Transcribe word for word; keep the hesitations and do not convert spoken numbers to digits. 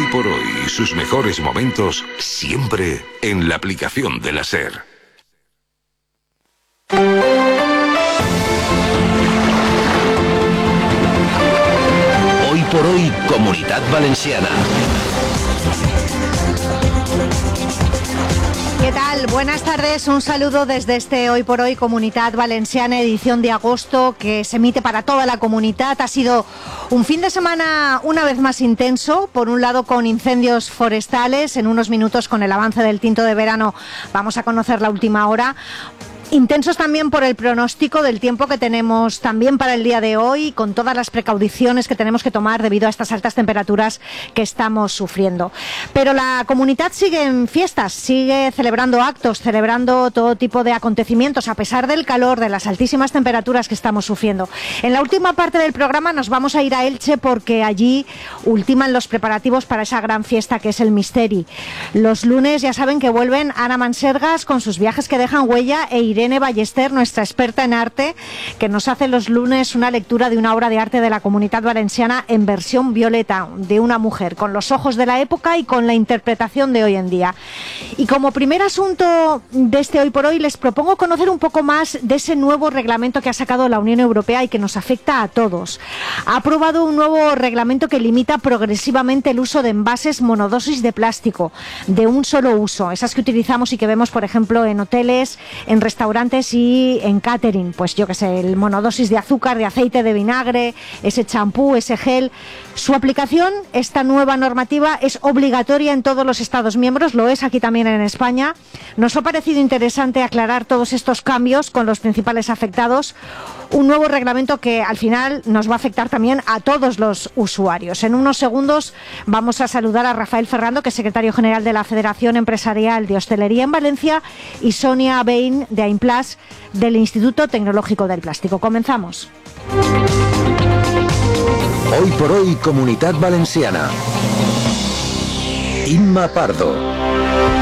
por hoy y sus mejores momentos siempre en la aplicación de la SER. Hoy por hoy, Comunitat Valenciana. ¿Qué tal? Buenas tardes, un saludo desde este Hoy por Hoy Comunitat Valenciana, edición de agosto, que se emite para toda la comunidad. Ha sido un fin de semana una vez más intenso, por un lado con incendios forestales, en unos minutos con el avance del tinto de verano vamos a conocer la última hora. Intensos también por el pronóstico del tiempo que tenemos también para el día de hoy, con todas las precauciones que tenemos que tomar debido a estas altas temperaturas que estamos sufriendo. Pero la comunidad sigue en fiestas, sigue celebrando actos, celebrando todo tipo de acontecimientos, a pesar del calor, de las altísimas temperaturas que estamos sufriendo. En la última parte del programa nos vamos a ir a Elche, porque allí ultiman los preparativos para esa gran fiesta que es el Misteri. Los lunes ya saben que vuelven Ana Mansergas con sus viajes que dejan huella, e Irene Irene Ballester, nuestra experta en arte, que nos hace los lunes una lectura de una obra de arte de la Comunitat Valenciana en versión violeta, de una mujer, con los ojos de la época y con la interpretación de hoy en día. Y como primer asunto de este Hoy por Hoy, les propongo conocer un poco más de ese nuevo reglamento que ha sacado la Unión Europea y que nos afecta a todos. Ha aprobado un nuevo reglamento que limita progresivamente el uso de envases monodosis de plástico, de un solo uso, esas que utilizamos y que vemos, por ejemplo, en hoteles, en restaurantes y en catering, pues yo que sé, el monodosis de azúcar, de aceite, de vinagre, ese champú, ese gel. Su aplicación, esta nueva normativa, es obligatoria en todos los Estados miembros, lo es aquí también en España. Nos ha parecido interesante aclarar todos estos cambios con los principales afectados. Un nuevo reglamento que al final nos va a afectar también a todos los usuarios. En unos segundos vamos a saludar a Rafael Ferrando, que es secretario general de la Federación Empresarial de Hostelería en Valencia, y Sonia Bain, de Aimplas, del Instituto Tecnológico del Plástico. Comenzamos. Hoy por hoy, Comunitat Valenciana. Imma Pardo.